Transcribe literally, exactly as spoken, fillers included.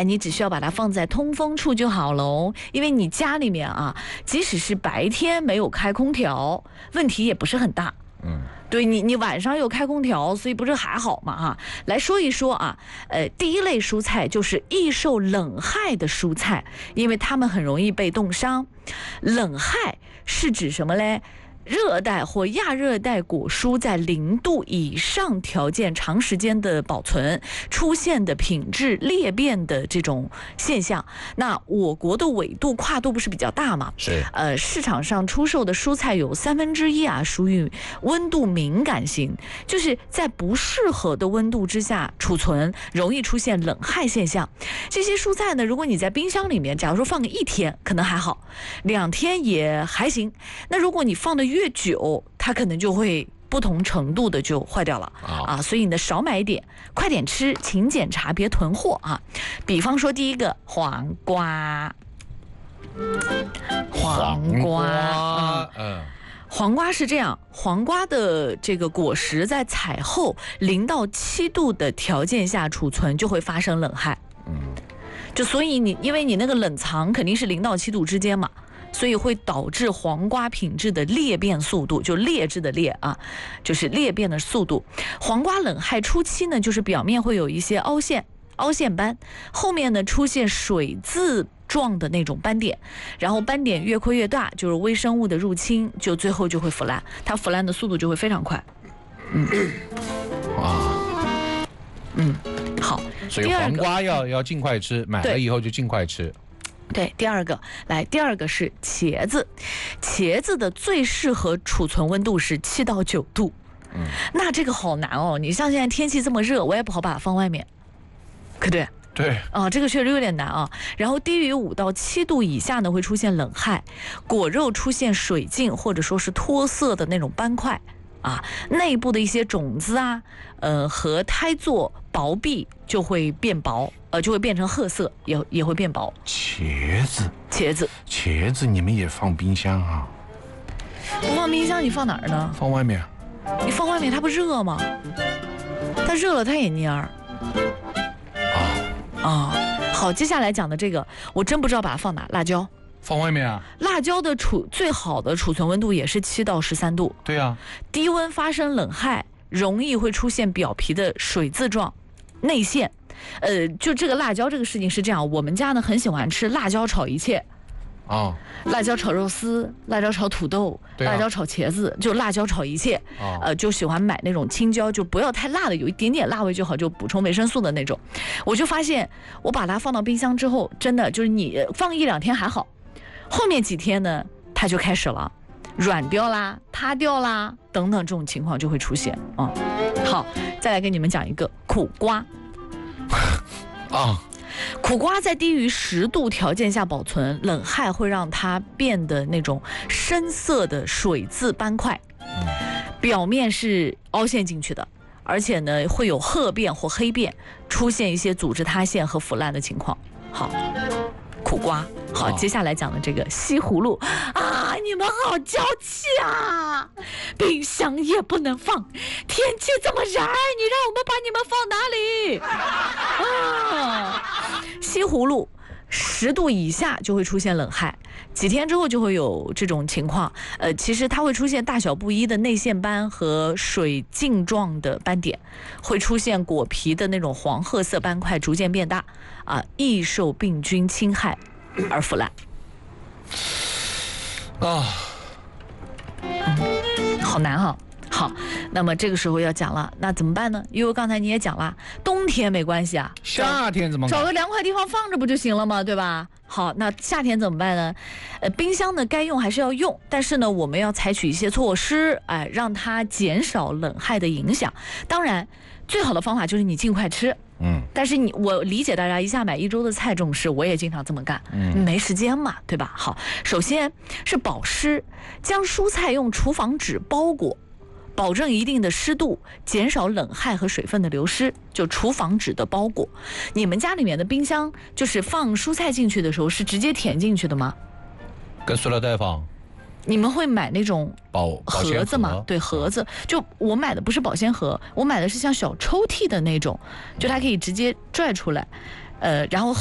哎，你只需要把它放在通风处就好喽。因为你家里面啊，即使是白天没有开空调，问题也不是很大。 嗯， 对你，你晚上又开空调，所以不是还好嘛哈？来说一说啊，呃，第一类蔬菜就是易受冷害的蔬菜，因为它们很容易被冻伤。冷害是指什么嘞？热带或亚热带果蔬在零度以上条件长时间的保存出现的品质裂变的这种现象。那我国的纬度跨度不是比较大嘛？ 是。 呃，市场上出售的蔬菜有三分之一啊属于温度敏感型，就是在不适合的温度之下储存，容易出现冷害现象。这些蔬菜呢，如果你在冰箱里面，假如说放个一天可能还好，两天也还行。那如果你放的越久，它可能就会不同程度的就坏掉了啊，所以呢少买一点，快点吃，勤检查，别囤货啊。比方说第一个黄瓜，黄瓜，嗯，黄瓜是这样，黄瓜的这个果实在采后零到七度的条件下储存就会发生冷害，嗯，就所以你因为你那个冷藏肯定是零到七度之间嘛。所以会导致黄瓜品质的裂变速度，就劣质的裂啊，就是裂变的速度。黄瓜冷害初期呢，就是表面会有一些凹陷、凹陷斑，后面呢出现水渍状的那种斑点，然后斑点越扩越大，就是微生物的入侵，就最后就会腐烂，它腐烂的速度就会非常快。嗯， 啊， 嗯，好， 所以黄瓜要要尽快吃，买了以后就尽快吃。 对，第二个来，第二个是茄子，茄子的最适合储存温度是七到九度。嗯，那这个好难哦。你像现在天气这么热，我也不好把它放外面，可对？ 对啊，这个确实有点难啊。然后低于五到七度以下呢，会出现冷害，果肉出现水浸或者说是脱色的那种斑块啊，内部的一些种子啊，呃和胎座薄壁就会变薄。呃，就会变成褐色，也也会变薄。 茄子， 茄子， 茄子，你们也放冰箱啊？ 不放冰箱，你放哪儿呢？ 放外面。 你放外面，它不热吗？它热了，它也蔫儿。啊啊，好，接下来讲的这个，我真不知道把它放哪。辣椒放外面啊？ 辣椒的储最好的储存温度也是七到十三度。 对啊， 低温发生冷害，容易会出现表皮的水渍状内陷。呃，就这个辣椒这个事情是这样，我们家呢很喜欢吃辣椒炒一切， 啊， 辣椒炒肉丝，辣椒炒土豆， 啊、 辣椒炒茄子，就辣椒炒一切，啊、呃，就喜欢买那种青椒，就不要太辣的，有一点点辣味就好，就补充维生素的那种。我就发现，我把它放到冰箱之后，真的就是你放一两天还好，后面几天呢，它就开始了软掉啦、塌掉啦等等这种情况就会出现啊、嗯。好，再来跟你们讲一个苦瓜。 啊， 苦瓜在低于十度条件下保存，冷害会让它变得那种深色的水渍斑块，嗯、表面是凹陷进去的，而且呢会有褐变或黑变，出现一些组织塌陷和腐烂的情况。好，苦瓜。好，接下来讲的这个西葫芦啊，你们好娇气啊！冰箱也不能放，天气这么热，你让我们把你们放哪里？啊，西葫芦十度以下就会出现冷害，几天之后就会有这种情况。呃，其实它会出现大小不一的内陷斑和水浸状的斑点，会出现果皮的那种黄褐色斑块逐渐变大，啊，易受病菌侵害而腐烂。 啊， 嗯，好难哈、哦。好，那么这个时候要讲了，那怎么办呢？因为刚才你也讲了，冬天没关系啊， 夏天怎么找个凉快地方放着不就行了吗？对吧？好，那夏天怎么办呢？呃，冰箱呢该用还是要用，但是呢，我们要采取一些措施，哎，让它减少冷害的影响。当然，最好的方法就是你尽快吃。嗯，但是你我理解大家一下买一周的菜这种事，我也经常这么干，嗯，没时间嘛，对吧？好，首先是保湿，将蔬菜用厨房纸包裹，保证一定的湿度，减少冷害和水分的流失，就厨房纸的包裹。你们家里面的冰箱就是放蔬菜进去的时候是直接填进去的吗？ 跟塑料袋放。 你们会买那种盒子吗？对，盒子。就我买的不是保鲜盒，我买的是像小抽屉的那种，就它可以直接拽出来，呃，然后